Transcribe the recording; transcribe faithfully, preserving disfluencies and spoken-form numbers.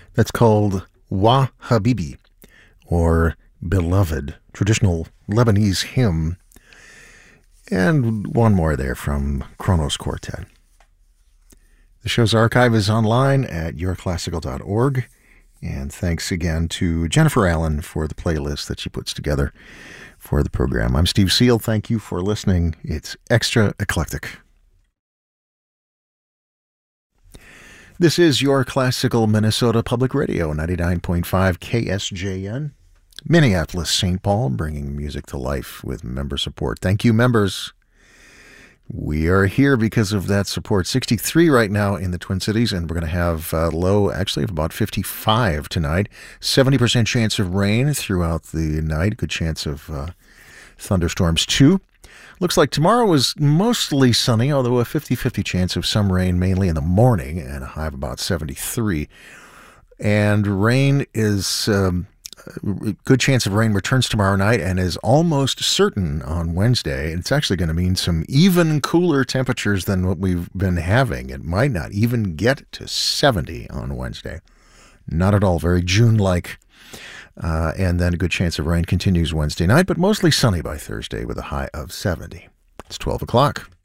That's called Wa Habibi, or Beloved, traditional Lebanese hymn. And one more there from Kronos Quartet. The show's archive is online at your classical dot org. And thanks again to Jennifer Allen for the playlist that she puts together for the program. I'm Steve Seal. Thank you for listening. It's Extra Eclectic. This is your Classical Minnesota Public Radio, ninety-nine point five K S J N, Minneapolis, Saint Paul, bringing music to life with member support. Thank you, members. We are here because of that support. sixty-three right now in the Twin Cities, and we're going to have a low, actually, of about fifty-five tonight. seventy percent chance of rain throughout the night. Good chance of uh, thunderstorms, too. Looks like tomorrow is mostly sunny, although a fifty-fifty chance of some rain, mainly in the morning, and a high of about seventy-three. And rain is... Um, good chance of rain returns tomorrow night and is almost certain on Wednesday. It's actually going to mean some even cooler temperatures than what we've been having. It might not even get to seventy on Wednesday. Not at all. Very June-like. Uh, and then a good chance of rain continues Wednesday night, but mostly sunny by Thursday with a high of seventy. It's twelve o'clock.